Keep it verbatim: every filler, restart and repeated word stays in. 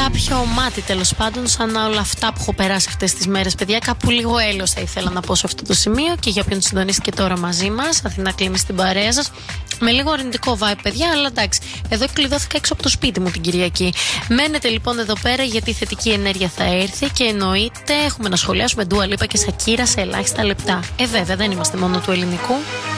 κάποιο μάτι τέλος πάντων, σαν όλα αυτά που έχω περάσει αυτές τις μέρες, παιδιά. Κάπου λίγο έλεος θα ήθελα να πω σε αυτό το σημείο και για όποιον συντονίστηκε τώρα μαζί μας. Αθηνά Κλίμη στην παρέα σας. Με λίγο αρνητικό vibe, παιδιά, αλλά εντάξει. Εδώ κλειδώθηκα έξω από το σπίτι μου την Κυριακή. Μένετε λοιπόν εδώ πέρα γιατί η θετική ενέργεια θα έρθει και εννοείται έχουμε να σχολιάσουμε Dua Lipa και Shakira σε ελάχιστα λεπτά. Ε, βέβαια, δεν είμαστε μόνο του ελληνικού.